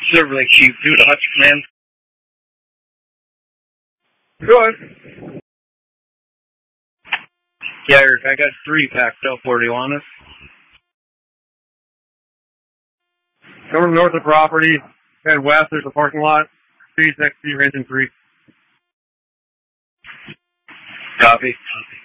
Silver Lake Chief, due to Hutch Command. Good. Yeah, Eric, I got 3 packed up. Where do you want us? Going north of property, head west, there's a parking lot. Speed next to your engine 3. Copy.